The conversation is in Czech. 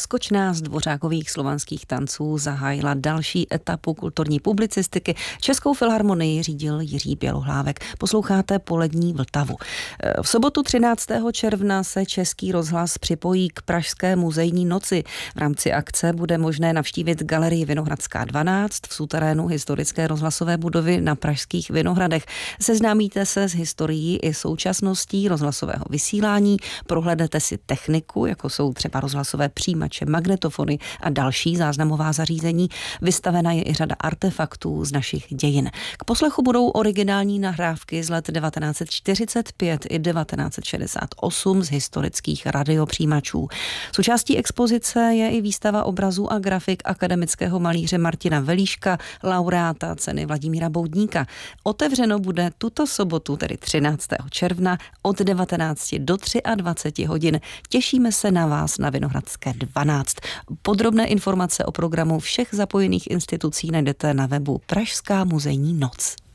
Přeskočná z Dvořákových slovanských tanců zahájila další etapu kulturní publicistiky. Českou filharmonii řídil Jiří Bělohlávek. Posloucháte Polední Vltavu. V sobotu 13. června se Český rozhlas připojí k Pražské muzejní noci. V rámci akce bude možné navštívit galerii Vinohradská 12 v suterénu historické rozhlasové budovy na Pražských Vinohradech. Seznámíte se s historií i současností rozhlasového vysílání, prohlédnete si techniku, jako jsou třeba rozhlasové přijímače, magnetofony a další záznamová zařízení. Vystavena je i řada artefaktů z našich dějin. K poslechu budou originální nahrávky z let 1945 i 1968 z historických radiopřijímačů. Součástí expozice je i výstava obrazů a grafik akademického malíře Martina Velíška, laureáta ceny Vladimíra Boudníka. Otevřeno bude tuto sobotu, tedy 13. června, od 19 do 23 hodin. Těšíme se na vás na Vinohradské 12. Podrobné informace o programu všech zapojených institucí najdete na webu Pražská muzejní noc.